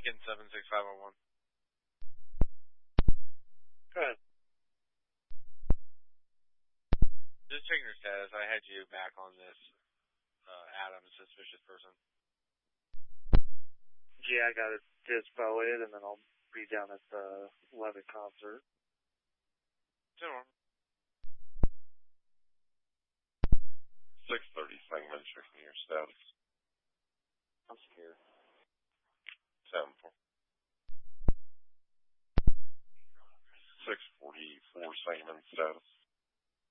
Lincoln 76501. Go ahead. Just checking your status. I had you back on this Adams suspicious person. Yeah, I got it dispoed, and then I'll be down at the 11 concert. Sure. 6:30 segment, checking your status. I'm scared. 10-4. 6:44 segment status.